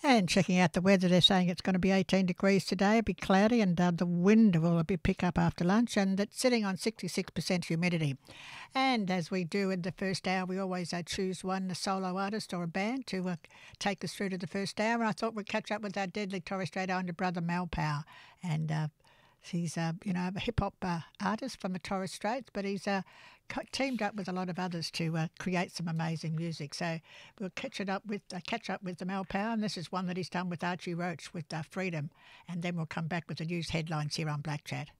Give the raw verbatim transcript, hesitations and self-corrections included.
And checking out the weather, they're saying it's going to be eighteen degrees today, a bit cloudy, and uh, the wind will be pick up after lunch, and it's sitting on sixty-six percent humidity. And as we do in the first hour, we always uh, choose one a solo artist or a band to uh, take us through to the first hour. And I thought we'd catch up with our deadly Torres Strait Islander brother Mal Power, and uh, he's uh, you know a hip hop uh, artist from the Torres Straits, but he's uh, co- teamed up with a lot of others to uh, create some amazing music. So we'll catch it up with uh, catch up with the Mal Power, and this is one that he's done with Archie Roach with uh, Freedom, and then we'll come back with the news headlines here on Black Chat.